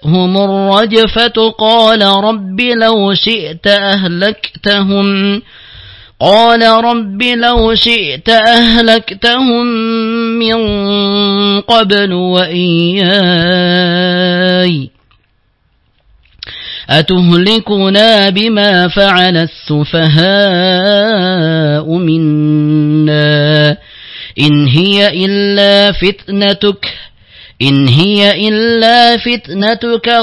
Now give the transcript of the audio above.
فأخذتهم الرجفة قال رب لو شئت أهلكتهم من قبل وإياي أتهلكنا بما فعل السفهاء منا إن هي إلا فتنتك